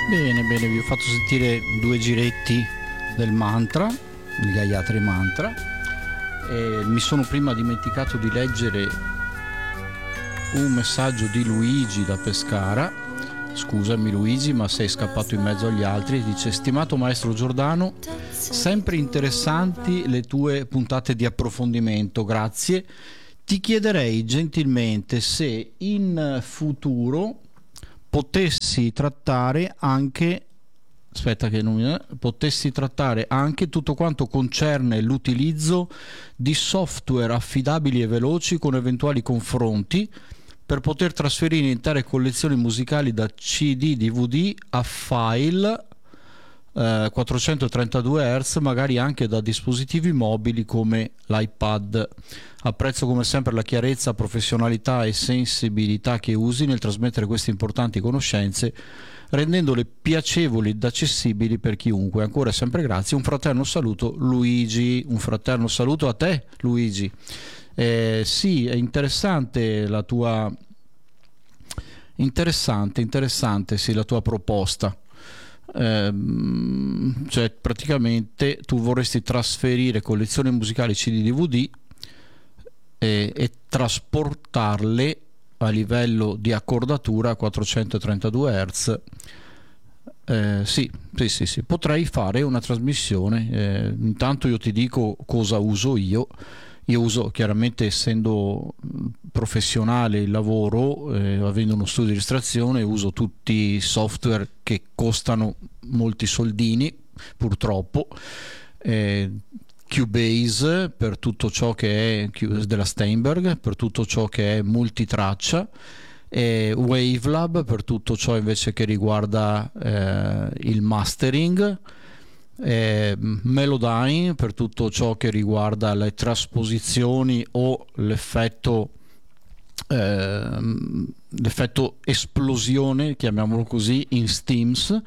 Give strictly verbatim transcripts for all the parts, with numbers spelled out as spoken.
Bene, bene, vi ho fatto sentire due giretti del mantra, il Gayatri Mantra. E mi sono prima dimenticato di leggere un messaggio di Luigi da Pescara. Scusami Luigi, ma sei scappato in mezzo agli altri. Dice: stimato maestro Giordano, sempre interessanti le tue puntate di approfondimento, grazie. Ti chiederei gentilmente se in futuro potessi trattare anche aspetta che non mi potessi trattare anche tutto quanto concerne l'utilizzo di software affidabili e veloci con eventuali confronti per poter trasferire intere collezioni musicali da C D, D V D a file eh, quattrocentotrentadue hertz, magari anche da dispositivi mobili come l'iPad. Apprezzo come sempre la chiarezza, professionalità e sensibilità che usi nel trasmettere queste importanti conoscenze, rendendole piacevoli ed accessibili per chiunque. Ancora sempre grazie. Un fraterno saluto, Luigi. Un fraterno saluto a te, Luigi. Eh, sì, è interessante la tua interessante, interessante sì, la tua proposta. Eh, cioè praticamente tu vorresti trasferire collezioni musicali C D, D V D e, e trasportarle a livello di accordatura a quattrocentotrentadue hertz. Eh, sì, sì, sì, sì, potrei fare una trasmissione. Eh, intanto io ti dico cosa uso io. Io uso, chiaramente, essendo professionale il lavoro, eh, avendo uno studio di registrazione, uso tutti i software che costano molti soldini, purtroppo. Eh, Cubase per tutto ciò che è della Steinberg, per tutto ciò che è multitraccia, e Wavelab per tutto ciò invece che riguarda eh, il mastering, e Melodyne per tutto ciò che riguarda le trasposizioni o l'effetto eh, l'effetto esplosione, chiamiamolo così, in Steams.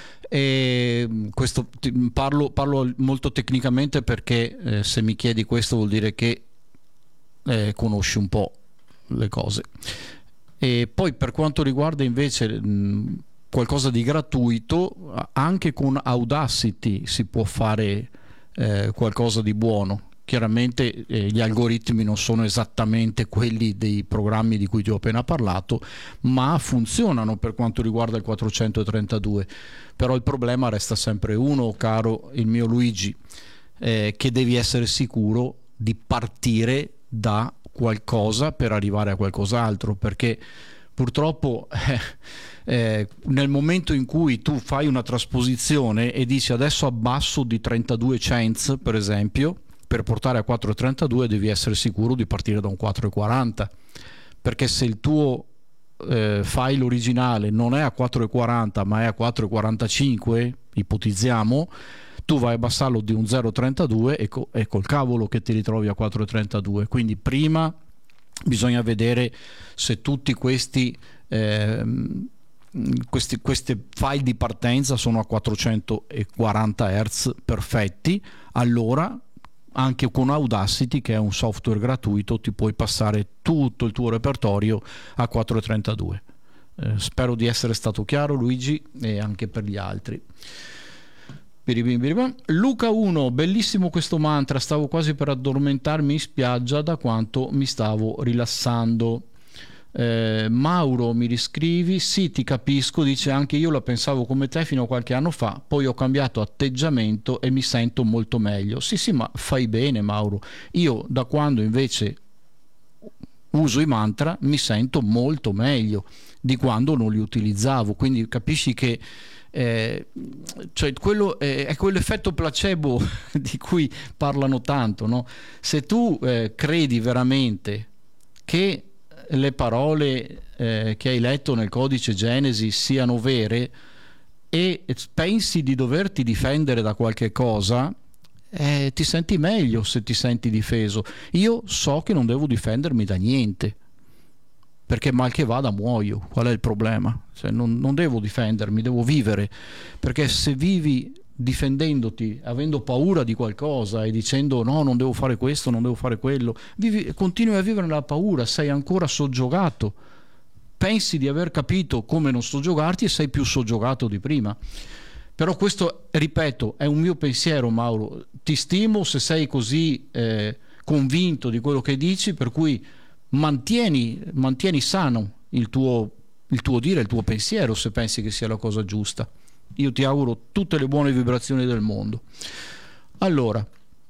E questo parlo, parlo molto tecnicamente perché eh, se mi chiedi questo vuol dire che eh, conosci un po' le cose. E poi per quanto riguarda invece mh, qualcosa di gratuito, anche con Audacity si può fare eh, qualcosa di buono. Chiaramente eh, gli algoritmi non sono esattamente quelli dei programmi di cui ti ho appena parlato, ma funzionano per quanto riguarda il quattrocentotrentadue. Però il problema resta sempre uno, caro il mio Luigi, eh, che devi essere sicuro di partire da qualcosa per arrivare a qualcos'altro, perché purtroppo eh, eh, nel momento in cui tu fai una trasposizione e dici adesso abbasso di trentadue cents per esempio, per portare a quattrocentotrentadue devi essere sicuro di partire da un quattrocentoquaranta, perché se il tuo eh, file originale non è a quattrocentoquaranta ma è a quattrocentoquarantacinque, ipotizziamo, tu vai a abbassarlo di un zero virgola trentadue e, co- e col cavolo che ti ritrovi a quattrocentotrentadue. Quindi prima bisogna vedere se tutti questi eh, questi queste file di partenza sono a quattrocentoquaranta hertz perfetti. Allora anche con Audacity, che è un software gratuito, ti puoi passare tutto il tuo repertorio a quattrocentotrentadue. Eh, spero di essere stato chiaro, Luigi, e anche per gli altri. Luca uno, bellissimo questo mantra, stavo quasi per addormentarmi in spiaggia da quanto mi stavo rilassando. Eh, Mauro, mi riscrivi? Sì, ti capisco, dice anche io la pensavo come te fino a qualche anno fa, poi ho cambiato atteggiamento e mi sento molto meglio. Sì, sì, ma fai bene, Mauro. Io da quando invece uso i mantra mi sento molto meglio di quando non li utilizzavo, quindi capisci che eh, cioè quello è, è quell'effetto placebo di cui parlano tanto, no? Se tu eh, credi veramente che le parole eh, che hai letto nel codice Genesi siano vere e pensi di doverti difendere da qualche cosa, eh, ti senti meglio se ti senti difeso. Io so che non devo difendermi da niente, perché mal che vada muoio. Qual è il problema? Cioè, non, non devo difendermi, devo vivere, perché se vivi difendendoti, avendo paura di qualcosa e dicendo no, non devo fare questo, non devo fare quello, vivi, continui a vivere nella paura, sei ancora soggiogato pensi di aver capito come non soggiogarti e sei più soggiogato di prima. Però questo, ripeto, è un mio pensiero, Mauro. Ti stimo se sei così eh, convinto di quello che dici, per cui mantieni, mantieni sano il tuo, il tuo dire, il tuo pensiero, se pensi che sia la cosa giusta. Io ti auguro tutte le buone vibrazioni del mondo. Allora,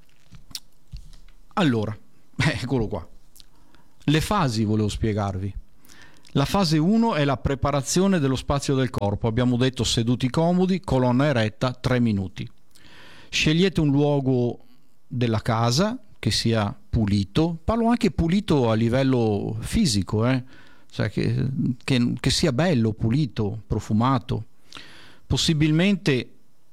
allora, eccolo qua. Le fasi volevo spiegarvi. La fase uno è la preparazione dello spazio del corpo. Abbiamo detto seduti comodi, colonna eretta, tre minuti. Scegliete un luogo della casa che sia pulito. Parlo anche pulito a livello fisico, eh? Cioè che, che, che sia bello, pulito, profumato. Possibilmente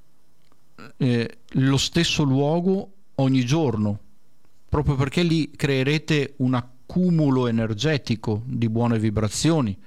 eh, lo stesso luogo ogni giorno, proprio perché lì creerete una cumulo energetico di buone vibrazioni.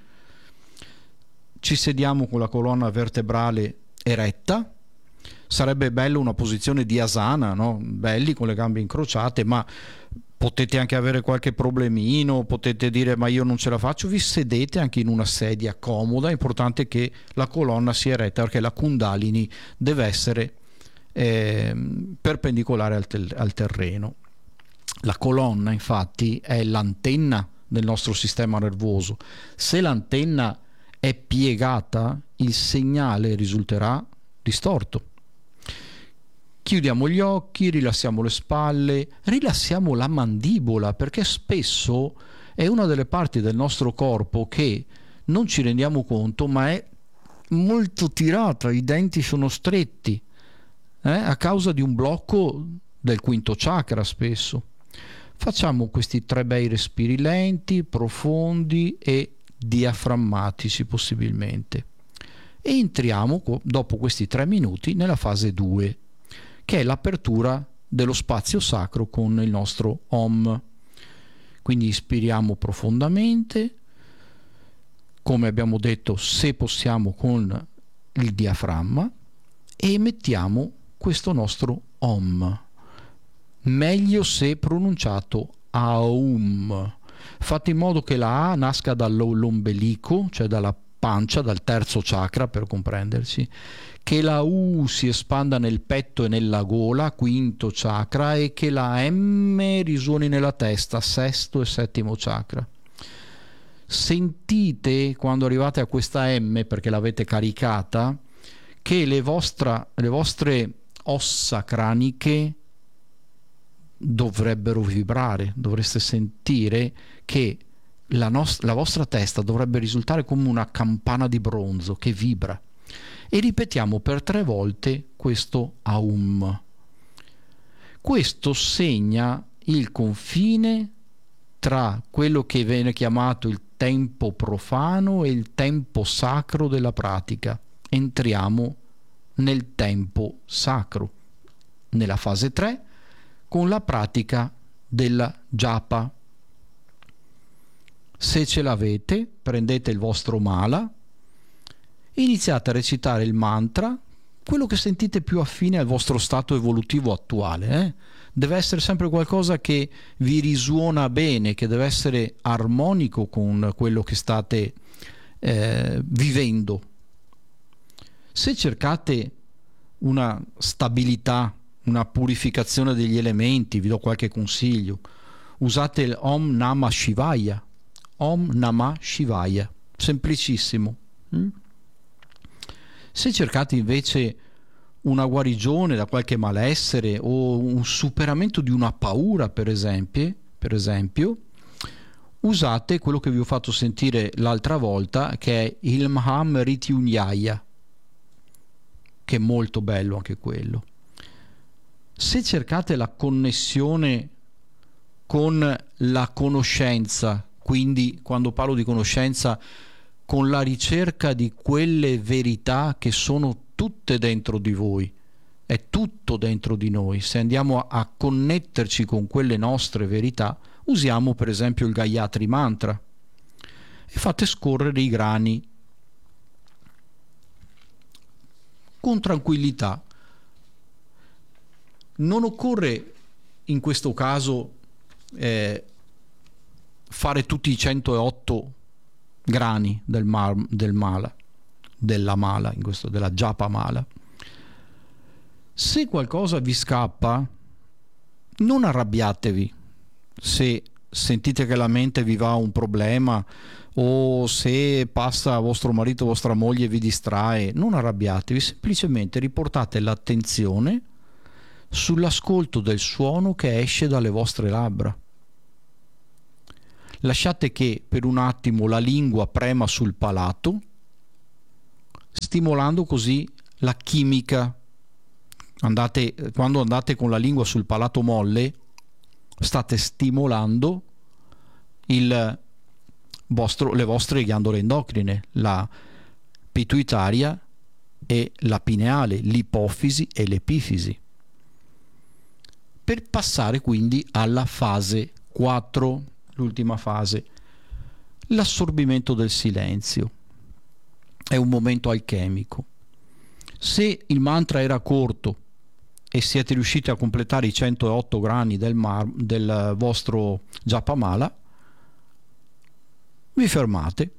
Ci sediamo con la colonna vertebrale eretta. Sarebbe bello una posizione di asana, no? Belli con le gambe incrociate, ma potete anche avere qualche problemino, potete dire ma io non ce la faccio, vi sedete anche in una sedia comoda. È importante che la colonna sia eretta, perché la Kundalini deve essere eh, perpendicolare al, te- al terreno. La colonna, infatti, è l'antenna del nostro sistema nervoso. Se l'antenna è piegata, il segnale risulterà distorto. Chiudiamo gli occhi, rilassiamo le spalle, rilassiamo la mandibola, perché spesso è una delle parti del nostro corpo che non ci rendiamo conto, ma è molto tirata, i denti sono stretti, eh, a causa di un blocco del quinto chakra spesso. Facciamo questi tre bei respiri lenti, profondi e diaframmatici possibilmente. E entriamo dopo questi tre minuti nella fase due, che è l'apertura dello spazio sacro con il nostro Om. Quindi ispiriamo profondamente, come abbiamo detto, se possiamo con il diaframma, e emettiamo questo nostro Om. Meglio se pronunciato Aum. Fate in modo che la A nasca dall'ombelico, cioè dalla pancia, dal terzo chakra per comprenderci, che la U si espanda nel petto e nella gola, quinto chakra, e che la M risuoni nella testa, sesto e settimo chakra. Sentite quando arrivate a questa M, perché l'avete caricata, che le, vostra, le vostre ossa craniche dovrebbero vibrare, dovreste sentire che la, nost- la vostra testa dovrebbe risultare come una campana di bronzo che vibra. E ripetiamo per tre volte questo Aum. Questo segna il confine tra quello che viene chiamato il tempo profano e il tempo sacro della pratica. Entriamo nel tempo sacro, nella fase tre, con la pratica della japa. Se ce l'avete, prendete il vostro mala, iniziate a recitare il mantra, quello che sentite più affine al vostro stato evolutivo attuale. Eh? Deve essere sempre qualcosa che vi risuona bene, che deve essere armonico con quello che state eh, vivendo. Se cercate una stabilità, una purificazione degli elementi, vi do qualche consiglio. Usate il Om Namah Shivaya. Om Namah Shivaya, semplicissimo. Se cercate invece una guarigione da qualche malessere o un superamento di una paura, per esempio, per esempio, usate quello che vi ho fatto sentire l'altra volta, che è il Mahamrityunjaya, che è molto bello anche quello. Se cercate la connessione con la conoscenza, quindi quando parlo di conoscenza, con la ricerca di quelle verità che sono tutte dentro di voi, è tutto dentro di noi, se andiamo a, a connetterci con quelle nostre verità, usiamo per esempio il Gayatri Mantra e fate scorrere i grani con tranquillità. Non occorre in questo caso eh, fare tutti i centootto grani del, mar, del mala, della mala, in questo della japa mala. Se qualcosa vi scappa, non arrabbiatevi. Se sentite che la mente vi va un problema, o se passa vostro marito o vostra moglie e vi distrae, non arrabbiatevi, semplicemente riportate l'attenzione sull'ascolto del suono che esce dalle vostre labbra. Lasciate che per un attimo la lingua prema sul palato, stimolando così la chimica. Andate, quando andate con la lingua sul palato molle, state stimolando il vostro, le vostre ghiandole endocrine, la pituitaria e la pineale, l'ipofisi e l'epifisi, per passare quindi alla fase quattro, l'ultima fase, l'assorbimento del silenzio. È un momento alchemico. Se il mantra era corto e siete riusciti a completare i centootto grani del, mar, del vostro Japamala, vi fermate,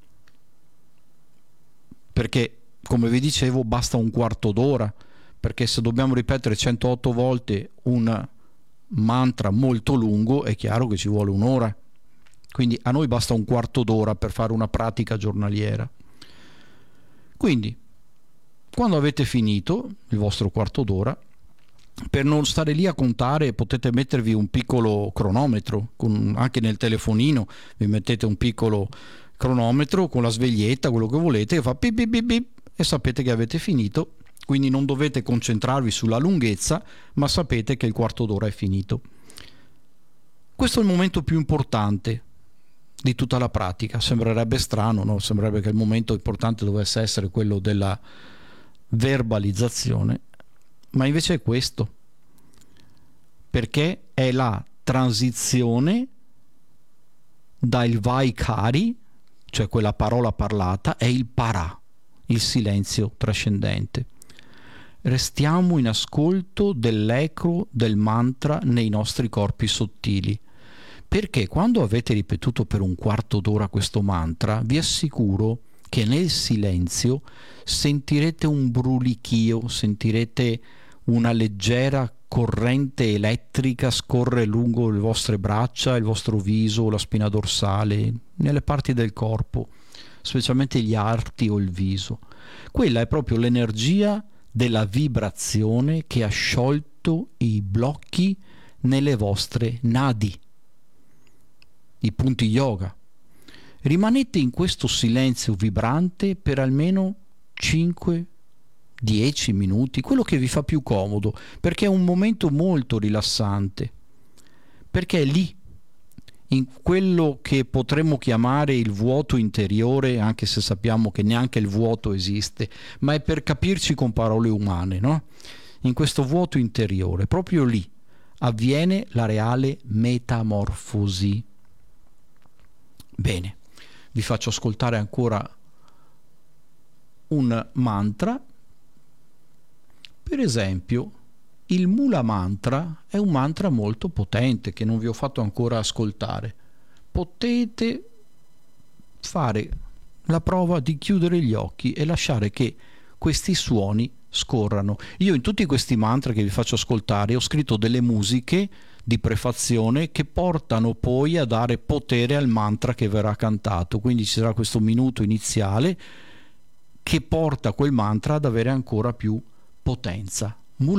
perché come vi dicevo basta un quarto d'ora, perché se dobbiamo ripetere centootto volte un mantra molto lungo è chiaro che ci vuole un'ora, quindi a noi basta un quarto d'ora per fare una pratica giornaliera. Quindi quando avete finito il vostro quarto d'ora, per non stare lì a contare potete mettervi un piccolo cronometro, con, anche nel telefonino vi mettete un piccolo cronometro con la sveglietta, quello che volete, che fa pip pip pip pip, e sapete che avete finito, quindi non dovete concentrarvi sulla lunghezza, ma sapete che il quarto d'ora è finito. Questo è il momento più importante di tutta la pratica. Sembrerebbe strano, no? Sembrerebbe che il momento importante dovesse essere quello della verbalizzazione, ma invece è questo, perché è la transizione dal vaikari, cioè quella parola parlata, è il para, il silenzio trascendente. Restiamo in ascolto dell'eco del mantra nei nostri corpi sottili, perché quando avete ripetuto per un quarto d'ora questo mantra, vi assicuro che nel silenzio sentirete un brulichio, sentirete una leggera corrente elettrica scorre lungo le vostre braccia, il vostro viso, la spina dorsale, nelle parti del corpo, specialmente gli arti o il viso. Quella è proprio l'energia della vibrazione che ha sciolto i blocchi nelle vostre nadi, i punti yoga. Rimanete in questo silenzio vibrante per almeno cinque dieci minuti, quello che vi fa più comodo, perché è un momento molto rilassante, perché è lì, in quello che potremmo chiamare il vuoto interiore, anche se sappiamo che neanche il vuoto esiste, ma è per capirci con parole umane, no? In questo vuoto interiore, proprio lì, avviene la reale metamorfosi. Bene, vi faccio ascoltare ancora un mantra. Per esempio, il Mula Mantra è un mantra molto potente che non vi ho fatto ancora ascoltare. Potete fare la prova di chiudere gli occhi e lasciare che questi suoni scorrano. Io in tutti questi mantra che vi faccio ascoltare ho scritto delle musiche di prefazione che portano poi a dare potere al mantra che verrà cantato, quindi ci sarà questo minuto iniziale che porta quel mantra ad avere ancora più potenza.